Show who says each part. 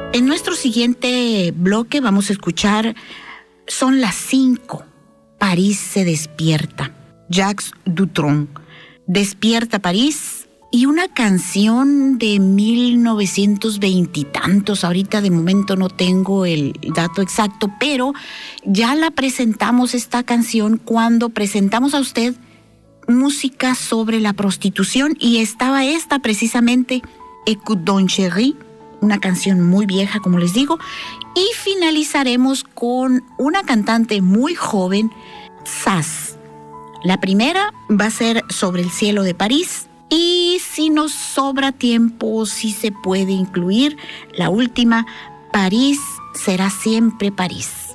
Speaker 1: En nuestro siguiente bloque vamos a escuchar Son las 5. París se despierta. Jacques Dutronc. Despierta París. Y una canción de 1920 y tantos. Ahorita de momento no tengo el dato exacto, pero ya la presentamos esta canción cuando presentamos a usted música sobre la prostitución, y estaba esta precisamente, Écoute donc chérie, una canción muy vieja, como les digo, y finalizaremos con una cantante muy joven, Sass. La primera va a ser Sobre el cielo de París, y si nos sobra tiempo, si se puede incluir la última, París será siempre París.